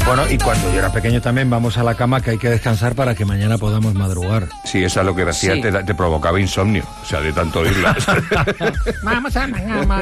Bueno, y cuando yo era pequeño también vamos a la cama, que hay que descansar para que mañana podamos madrugar. Sí, eso es lo que hacía, Sí. te provocaba insomnio, o sea, de tanto oírlas. Vamos a la cama.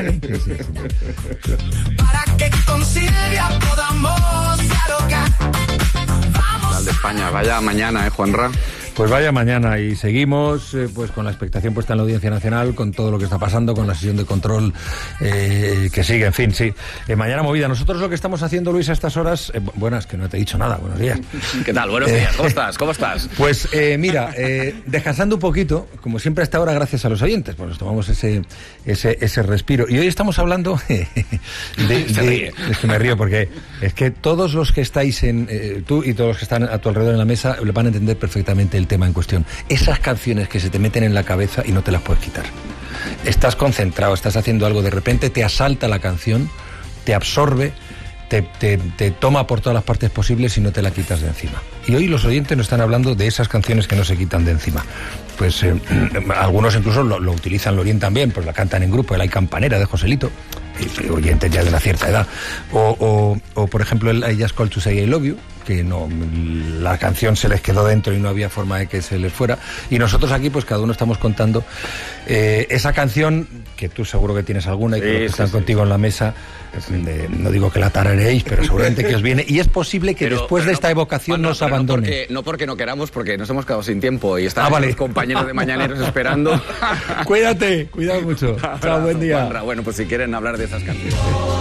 Para que con Silvia podamos dialogar. Al de España, vaya mañana, Juanra. Pues vaya mañana y seguimos pues con la expectación puesta en la Audiencia Nacional, con todo lo que está pasando, con la sesión de control que sigue, en fin, sí. Mañana movida. Nosotros lo que estamos haciendo, Luis, a estas horas... buenas, que no te he dicho nada, buenos días. ¿Qué tal? Buenos días, ¿cómo estás? ¿Cómo estás? Pues mira, descansando un poquito, como siempre a esta hora, gracias a los oyentes, pues nos tomamos ese respiro. Y hoy estamos hablando es que me río porque es que todos los que estáis tú y todos los que están a tu alrededor en la mesa le van a entender perfectamente el tema en cuestión. Esas canciones que se te meten en la cabeza y no te las puedes quitar. Estás concentrado, estás haciendo algo, de repente te asalta la canción, te absorbe, te toma por todas las partes posibles y no te la quitas de encima. Y hoy los oyentes nos están hablando de esas canciones que no se quitan de encima. Pues algunos incluso lo utilizan, lo orientan bien, pues la cantan en grupo, el Hay Campanera de Joselito, oyentes ya de una cierta edad. O por ejemplo, el I Just Called to Say I Love You, que no, la canción se les quedó dentro y no había forma de que se les fuera. Y nosotros aquí, pues cada uno estamos contando esa canción, que tú seguro que tienes alguna y que los que están contigo en la mesa, no digo que la tarareéis, pero seguramente que os viene. Y es posible que después de esta evocación nos abandone. No porque no queramos, porque nos hemos quedado sin tiempo y están vale. los compañeros de Mañaneros esperando. Cuídate, cuidado mucho. Chao, buen día. Juanra. Bueno, pues si quieren hablar de esas canciones.